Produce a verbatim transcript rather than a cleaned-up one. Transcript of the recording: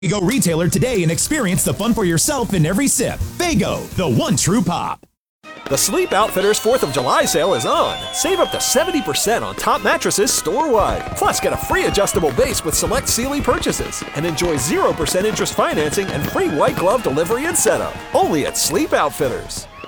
Go retailer today and experience the fun for yourself in every sip. Faygo, the one true pop. The Sleep Outfitters fourth of July sale is on. Save up to seventy percent on top mattresses store-wide. Plus, get a free adjustable base with select Sealy purchases. And enjoy zero percent interest financing and free white glove delivery and setup. Only at Sleep Outfitters.